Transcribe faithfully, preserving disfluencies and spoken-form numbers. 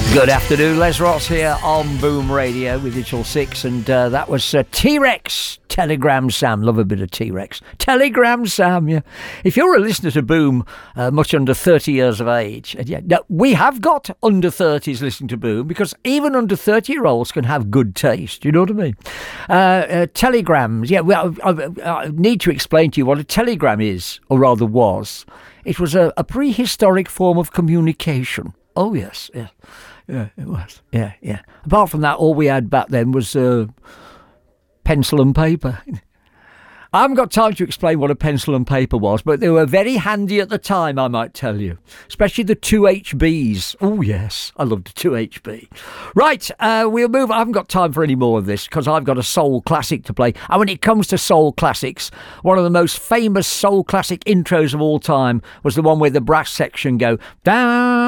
Good afternoon, Les Ross here on Boom Radio with Digital six, and uh, that was uh, T-Rex, Telegram Sam. Love a bit of T-Rex. Telegram Sam, yeah. If you're a listener to Boom, uh, much under thirty years of age, and yeah, no, we have got under thirties listening to Boom, because even under thirty-year-olds can have good taste, you know what I mean? Uh, uh, telegrams, yeah, well, I, I, I need to explain to you what a telegram is, or rather was. It was a, a prehistoric form of communication. Oh, yes, yeah. Yeah, it was. Yeah, yeah. Apart from that, all we had back then was uh, pencil and paper. I haven't got time to explain what a pencil and paper was, but they were very handy at the time, I might tell you. Especially the two H Bs. Oh, yes. I loved the two H B. Right, uh, we'll move. I haven't got time for any more of this because I've got a soul classic to play. And when it comes to soul classics, one of the most famous soul classic intros of all time was the one where the brass section go, down.